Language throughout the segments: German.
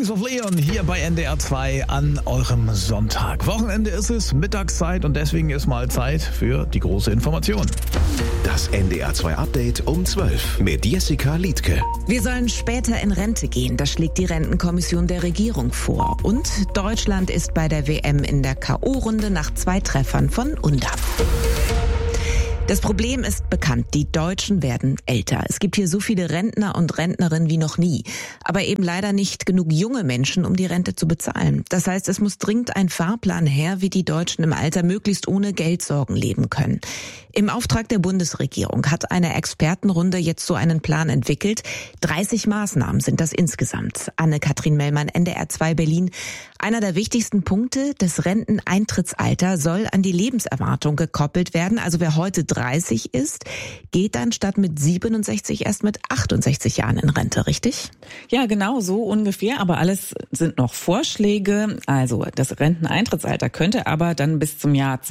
Kings of Leon hier bei NDR 2 an eurem Sonntag. Wochenende ist es, Mittagszeit und deswegen ist mal Zeit für die große Information. Das NDR 2 Update um 12 mit Jessica Liedtke. Wir sollen später in Rente gehen, das schlägt die Rentenkommission der Regierung vor. Und Deutschland ist bei der WM in der K.O.-Runde nach 2 Treffern von UNDAF. Das Problem ist bekannt, die Deutschen werden älter. Es gibt hier so viele Rentner und Rentnerinnen wie noch nie. Aber eben leider nicht genug junge Menschen, um die Rente zu bezahlen. Das heißt, es muss dringend ein Fahrplan her, wie die Deutschen im Alter möglichst ohne Geldsorgen leben können. Im Auftrag der Bundesregierung hat eine Expertenrunde jetzt so einen Plan entwickelt. 30 Maßnahmen sind das insgesamt. Anne-Kathrin Mellmann, NDR 2 Berlin. Einer der wichtigsten Punkte, das Renteneintrittsalter soll an die Lebenserwartung gekoppelt werden. Also wer heute 30 ist, geht dann statt mit 67 erst mit 68 Jahren in Rente, richtig? Ja, genau, so ungefähr. Aber alles sind noch Vorschläge. Also das Renteneintrittsalter könnte aber dann bis zum Jahr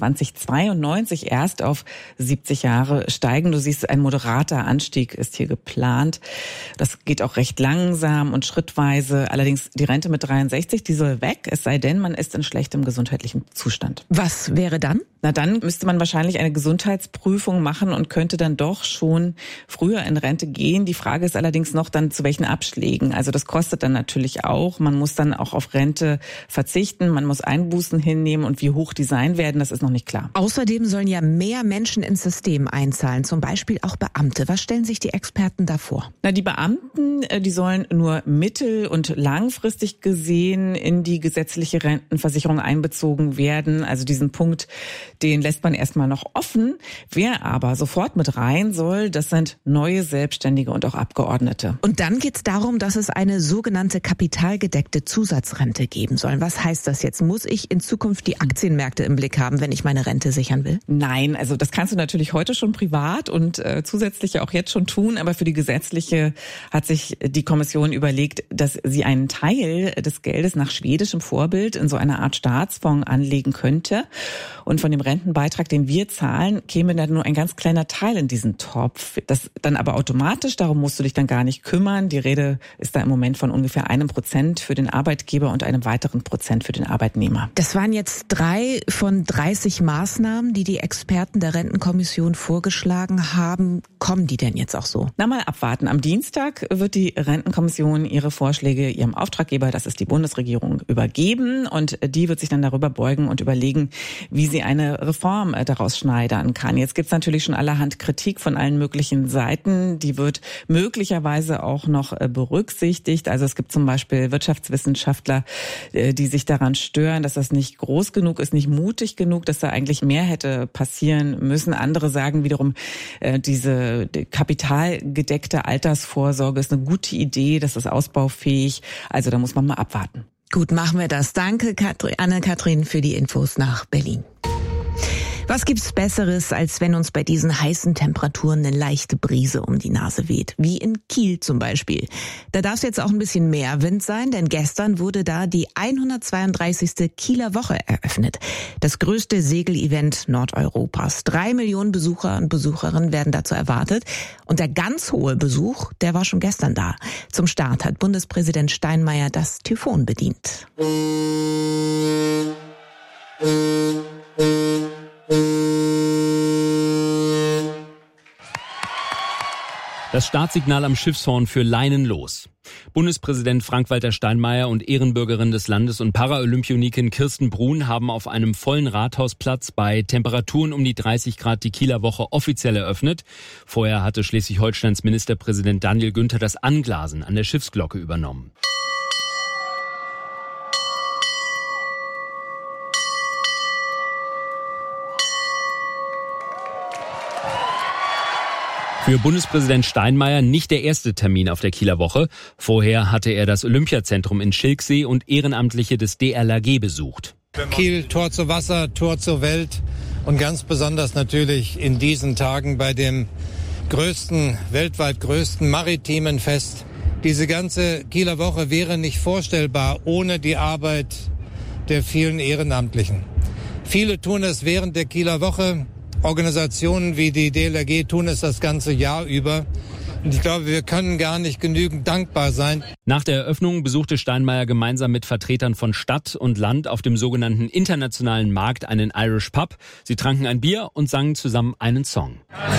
2092 erst auf 70 Jahre steigen. Du siehst, ein moderater Anstieg ist hier geplant. Das geht auch recht langsam und schrittweise. Allerdings die Rente mit 63, die soll weg, es sei denn, man ist in schlechtem gesundheitlichen Zustand. Was wäre dann? Na, dann müsste man wahrscheinlich eine Gesundheitsprüfung machen und könnte dann doch schon früher in Rente gehen. Die Frage ist allerdings noch dann, zu welchen Abschlägen. Also das kostet dann natürlich auch. Man muss dann auch auf Rente verzichten. Man muss Einbußen hinnehmen und wie hoch die sein werden, das ist noch nicht klar. Außerdem sollen ja mehr Menschen ins System einzahlen, zum Beispiel auch Beamte. Was stellen sich die Experten da vor? Na, die Beamten, die sollen nur mittel- und langfristig gesehen in die gesetzliche Rentenversicherung einbezogen werden. Also diesen Punkt, den lässt man erstmal noch offen. Wer aber sofort mit rein soll, das sind neue Selbstständige und auch Abgeordnete. Und dann geht es darum, dass es eine sogenannte kapitalgedeckte Zusatzrente geben soll. Was heißt das jetzt? Muss ich in Zukunft die Aktienmärkte im Blick haben, wenn ich meine Rente sichern will? Nein, also das kannst du natürlich heute schon privat und zusätzlich auch jetzt schon tun. Aber für die gesetzliche hat sich die Kommission überlegt, dass sie einen Teil des Geldes nach schwedischem Vorbild in so einer Art Staatsfonds anlegen könnte. Und von dem Rentenbeitrag, den wir zahlen, käme dann nur ein ganz kleiner Teil in diesen Topf. Das dann aber automatisch, darum musst du dich dann gar nicht kümmern. Die Rede ist da im Moment von ungefähr 1% für den Arbeitgeber und einem weiteren Prozent für den Arbeitnehmer. Das waren jetzt 3 von 30 Maßnahmen, die die Experten der Rentenkommission vorgeschlagen haben. Kommen die denn jetzt auch so? Na, mal abwarten. Am Dienstag wird die Rentenkommission ihre Vorschläge ihrem Auftraggeber, das ist die Bundesregierung, übergeben. Und die wird sich dann darüber beugen und überlegen, wie sie eine Reform daraus schneidern kann. Jetzt gibt's natürlich schon allerhand Kritik von allen möglichen Seiten. Die wird möglicherweise auch noch berücksichtigt. Also es gibt zum Beispiel Wirtschaftswissenschaftler, die sich daran stören, dass das nicht groß genug ist, nicht mutig genug, dass da eigentlich mehr hätte passieren müssen. Andere sagen wiederum, diese kapitalgedeckte Altersvorsorge ist eine gute Idee, das ist ausbaufähig. Also da muss man mal abwarten. Gut, machen wir das. Danke, Anne-Kathrin, für die Infos nach Berlin. Was gibt's Besseres, als wenn uns bei diesen heißen Temperaturen eine leichte Brise um die Nase weht? Wie in Kiel zum Beispiel. Da darf es jetzt auch ein bisschen mehr Wind sein, denn gestern wurde da die 132. Kieler Woche eröffnet. Das größte Segelevent Nordeuropas. 3 Millionen Besucher und Besucherinnen werden dazu erwartet. Und der ganz hohe Besuch, der war schon gestern da. Zum Start hat Bundespräsident Steinmeier das Typhon bedient. Das Startsignal am Schiffshorn für Leinen los. Bundespräsident Frank-Walter Steinmeier und Ehrenbürgerin des Landes und Paralympionikin Kirsten Brun haben auf einem vollen Rathausplatz bei Temperaturen um die 30 Grad die Kieler Woche offiziell eröffnet. Vorher hatte Schleswig-Holsteins Ministerpräsident Daniel Günther das Anglasen an der Schiffsglocke übernommen. Für Bundespräsident Steinmeier nicht der erste Termin auf der Kieler Woche. Vorher hatte er das Olympiazentrum in Schilksee und Ehrenamtliche des DLRG besucht. Kiel, Tor zu Wasser, Tor zur Welt und ganz besonders natürlich in diesen Tagen bei dem weltweit größten maritimen Fest. Diese ganze Kieler Woche wäre nicht vorstellbar ohne die Arbeit der vielen Ehrenamtlichen. Viele tun es während der Kieler Woche. Organisationen wie die DLRG tun es das ganze Jahr über. Und ich glaube, wir können gar nicht genügend dankbar sein. Nach der Eröffnung besuchte Steinmeier gemeinsam mit Vertretern von Stadt und Land auf dem sogenannten internationalen Markt einen Irish Pub. Sie tranken ein Bier und sangen zusammen einen Song.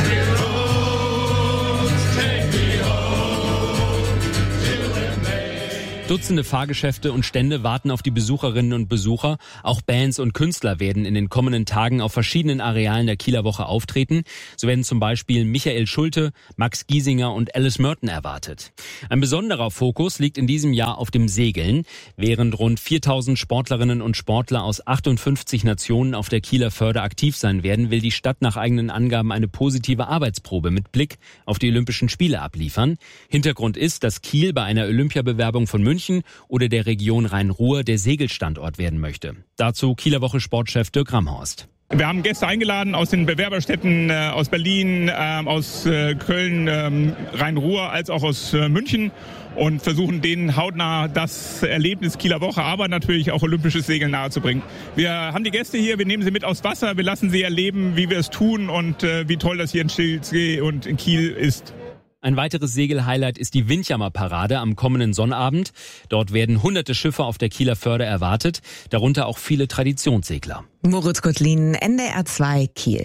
Dutzende Fahrgeschäfte und Stände warten auf die Besucherinnen und Besucher. Auch Bands und Künstler werden in den kommenden Tagen auf verschiedenen Arealen der Kieler Woche auftreten. So werden zum Beispiel Michael Schulte, Max Giesinger und Alice Merton erwartet. Ein besonderer Fokus liegt in diesem Jahr auf dem Segeln. Während rund 4000 Sportlerinnen und Sportler aus 58 Nationen auf der Kieler Förde aktiv sein werden, will die Stadt nach eigenen Angaben eine positive Arbeitsprobe mit Blick auf die Olympischen Spiele abliefern. Hintergrund ist, dass Kiel bei einer Olympiabewerbung von München oder der Region Rhein-Ruhr der Segelstandort werden möchte. Dazu Kieler Woche Sportchef Dirk Ramhorst. Wir haben Gäste eingeladen aus den Bewerberstädten aus Berlin, aus Köln, Rhein-Ruhr als auch aus München und versuchen denen hautnah das Erlebnis Kieler Woche, aber natürlich auch olympisches Segeln nahezubringen. Wir haben die Gäste hier, wir nehmen sie mit aufs Wasser, wir lassen sie erleben, wie wir es tun und wie toll das hier in Stilsee und in Kiel ist. Ein weiteres Segelhighlight ist die Windjammer-Parade am kommenden Sonnabend. Dort werden hunderte Schiffe auf der Kieler Förde erwartet, darunter auch viele Traditionssegler. Moritz Kotlin, NDR 2 Kiel.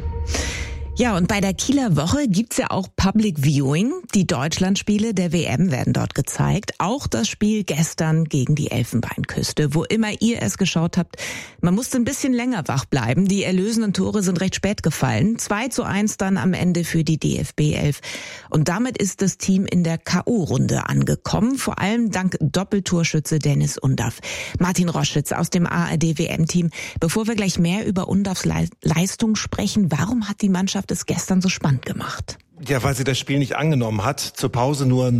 Ja, und bei der Kieler Woche gibt's ja auch Public Viewing. Die Deutschlandspiele der WM werden dort gezeigt. Auch das Spiel gestern gegen die Elfenbeinküste. Wo immer ihr es geschaut habt, man musste ein bisschen länger wach bleiben. Die erlösenden Tore sind recht spät gefallen. 2:1 dann am Ende für die DFB 11. Und damit ist das Team in der K.O.-Runde angekommen. Vor allem dank Doppeltorschütze Dennis Undaff. Martin Roschitz aus dem ARD-WM-Team. Bevor wir gleich mehr über Undaffs Leistung sprechen, warum hat die Mannschaft es gestern so spannend gemacht? Ja, weil sie das Spiel nicht angenommen hat. Zur Pause nur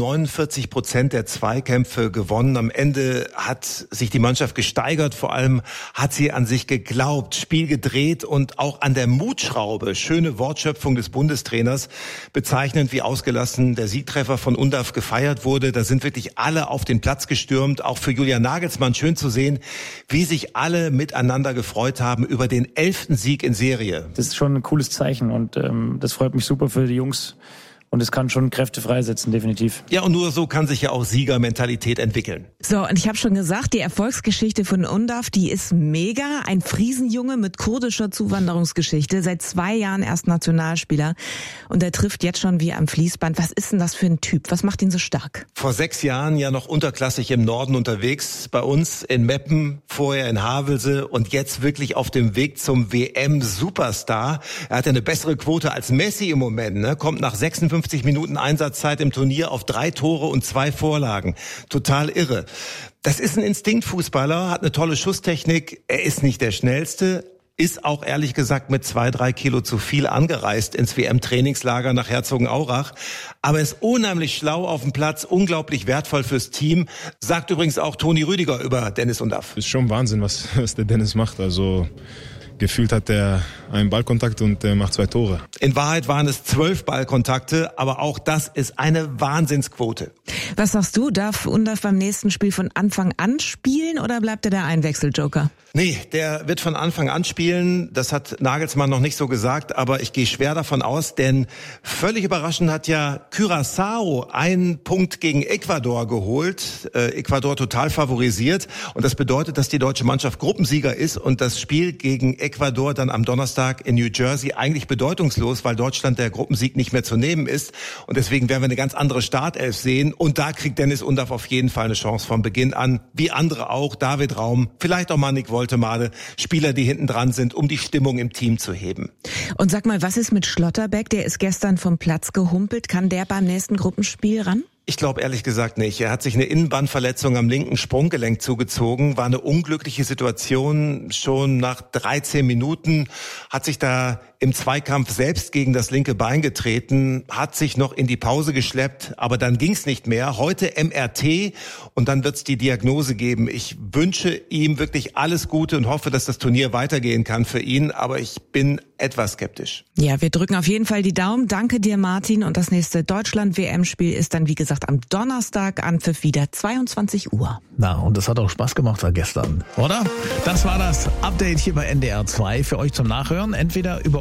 49% der Zweikämpfe gewonnen. Am Ende hat sich die Mannschaft gesteigert. Vor allem hat sie an sich geglaubt, Spiel gedreht und auch an der Mutschraube. Schöne Wortschöpfung des Bundestrainers. Bezeichnend, wie ausgelassen der Siegtreffer von Undaff gefeiert wurde. Da sind wirklich alle auf den Platz gestürmt. Auch für Julian Nagelsmann schön zu sehen, wie sich alle miteinander gefreut haben über den 11. Sieg in Serie. Das ist schon ein cooles Zeichen und das freut mich super für die Jungs. Und es kann schon Kräfte freisetzen, definitiv. Ja, und nur so kann sich ja auch Siegermentalität entwickeln. So, und ich habe schon gesagt, die Erfolgsgeschichte von Undaff, die ist mega. Ein Friesenjunge mit kurdischer Zuwanderungsgeschichte, seit 2 Jahren erst Nationalspieler. Und er trifft jetzt schon wie am Fließband. Was ist denn das für ein Typ? Was macht ihn so stark? Vor 6 Jahren ja noch unterklassig im Norden unterwegs, bei uns in Meppen, vorher in Havelse und jetzt wirklich auf dem Weg zum WM-Superstar. Er hat ja eine bessere Quote als Messi im Moment, ne? Kommt nach 56 Minuten Einsatzzeit im Turnier auf 3 Tore und 2 Vorlagen. Total irre. Das ist ein Instinktfußballer, hat eine tolle Schusstechnik. Er ist nicht der Schnellste, ist auch ehrlich gesagt mit 2-3 Kilo zu viel angereist ins WM-Trainingslager nach Herzogenaurach. Aber ist unheimlich schlau auf dem Platz, unglaublich wertvoll fürs Team. Sagt übrigens auch Toni Rüdiger über Dennis Undaff. Ist schon Wahnsinn, was der Dennis macht. Also gefühlt hat er einen Ballkontakt und macht 2 Tore. In Wahrheit waren es 12 Ballkontakte, aber auch das ist eine Wahnsinnsquote. Was sagst du, darf Undaff beim nächsten Spiel von Anfang an spielen oder bleibt er der Einwechseljoker? Nee, der wird von Anfang an spielen. Das hat Nagelsmann noch nicht so gesagt, aber ich gehe schwer davon aus, denn völlig überraschend hat ja Curaçao einen Punkt gegen Ecuador geholt. Ecuador total favorisiert und das bedeutet, dass die deutsche Mannschaft Gruppensieger ist und das Spiel gegen Ecuador dann am Donnerstag in New Jersey eigentlich bedeutungslos, weil Deutschland der Gruppensieg nicht mehr zu nehmen ist und deswegen werden wir eine ganz andere Startelf sehen und da kriegt Dennis Undaff auf jeden Fall eine Chance von Beginn an, wie andere auch, David Raum, vielleicht auch mal Nick Woltemade, Spieler, die hinten dran sind, um die Stimmung im Team zu heben. Und sag mal, was ist mit Schlotterbeck? Der ist gestern vom Platz gehumpelt. Kann der beim nächsten Gruppenspiel ran? Ich glaube ehrlich gesagt nicht. Er hat sich eine Innenbandverletzung am linken Sprunggelenk zugezogen. War eine unglückliche Situation. Schon nach 13 Minuten hat sich da im Zweikampf selbst gegen das linke Bein getreten, hat sich noch in die Pause geschleppt, aber dann ging's nicht mehr. Heute MRT und dann wird's die Diagnose geben. Ich wünsche ihm wirklich alles Gute und hoffe, dass das Turnier weitergehen kann für ihn, aber ich bin etwas skeptisch. Ja, wir drücken auf jeden Fall die Daumen. Danke dir, Martin. Und das nächste Deutschland-WM-Spiel ist dann, wie gesagt, am Donnerstag, Anpfiff wieder 22 Uhr. Na, und das hat auch Spaß gemacht gestern, oder? Das war das Update hier bei NDR 2 für euch zum Nachhören. Entweder über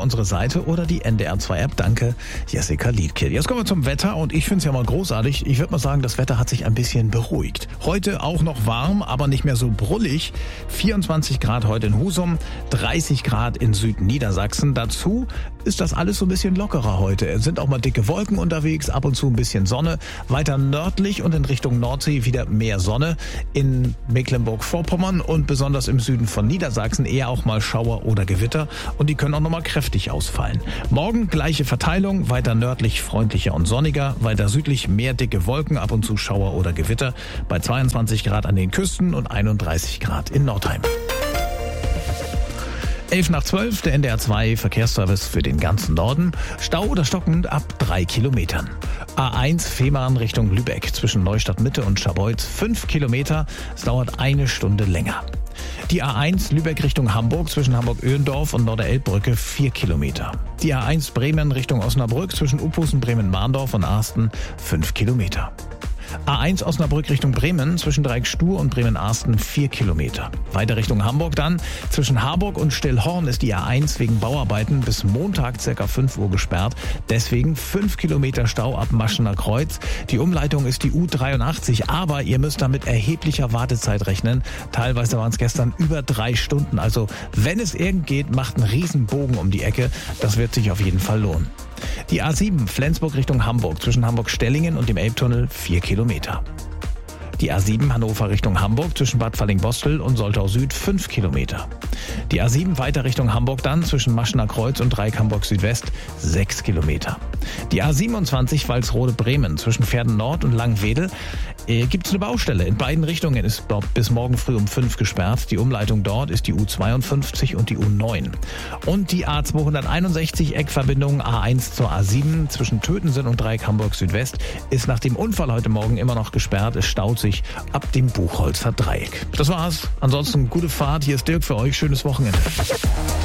unsere Seite oder die NDR2-App. Danke, Jessica Liedtke. Jetzt kommen wir zum Wetter und ich finde es ja mal großartig. Ich würde mal sagen, das Wetter hat sich ein bisschen beruhigt. Heute auch noch warm, aber nicht mehr so brullig. 24 Grad heute in Husum, 30 Grad in Südniedersachsen. Dazu ist das alles so ein bisschen lockerer heute. Es sind auch mal dicke Wolken unterwegs, ab und zu ein bisschen Sonne. Weiter nördlich und in Richtung Nordsee wieder mehr Sonne. In Mecklenburg-Vorpommern und besonders im Süden von Niedersachsen eher auch mal Schauer oder Gewitter. Und die können auch nochmal kräftig ausfallen. Morgen gleiche Verteilung, weiter nördlich freundlicher und sonniger, weiter südlich mehr dicke Wolken, ab und zu Schauer oder Gewitter. Bei 22 Grad an den Küsten und 31 Grad in Nordheim. 11:12, der NDR2 Verkehrsservice für den ganzen Norden. Stau oder stockend ab 3 Kilometern. A1 Fehmarn Richtung Lübeck zwischen Neustadt Mitte und Scharbeutz 5 Kilometer. Es dauert 1 Stunde länger. Die A1 Lübeck Richtung Hamburg zwischen Hamburg-Öhendorf und Norderelbbrücke 4 Kilometer. Die A1 Bremen Richtung Osnabrück zwischen Uphusen, Bremen-Mahndorf und Arsten 5 Kilometer. A1 Osnabrück Richtung Bremen zwischen Dreieckstuhr und Bremen-Arsten 4 Kilometer. Weiter Richtung Hamburg dann. Zwischen Harburg und Stillhorn ist die A1 wegen Bauarbeiten bis Montag ca. 5 Uhr gesperrt. Deswegen 5 Kilometer Stau ab Maschener Kreuz. Die Umleitung ist die U83, aber ihr müsst da mit erheblicher Wartezeit rechnen. Teilweise waren es gestern über 3 Stunden. Also wenn es irgend geht, macht einen riesen Bogen um die Ecke. Das wird sich auf jeden Fall lohnen. Die A7 Flensburg Richtung Hamburg zwischen Hamburg-Stellingen und dem Elbtunnel 4 Kilometer. Die A7 Hannover Richtung Hamburg zwischen Bad Falling-Bostel und Soltau Süd 5 Kilometer. Die A7 weiter Richtung Hamburg dann zwischen Maschener Kreuz und Dreieck Hamburg Südwest 6 Kilometer. Die A27 Walsrode-Bremen zwischen Verden Nord und Langwedel gibt es eine Baustelle. In beiden Richtungen ist bis morgen früh um 5 gesperrt. Die Umleitung dort ist die U52 und die U9. Und die A261 Eckverbindung A1 zur A7 zwischen Tötensen und Dreieck Hamburg Südwest ist nach dem Unfall heute Morgen immer noch gesperrt. Es staut sich ab dem Buchholzer Dreieck. Das war's. Ansonsten gute Fahrt. Hier ist Dirk für euch. Schönes Wochenende.